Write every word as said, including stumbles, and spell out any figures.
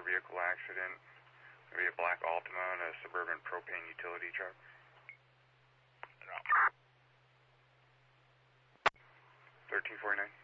vehicle accident. Maybe a black Altima and a suburban propane utility truck. thirteen forty-nine.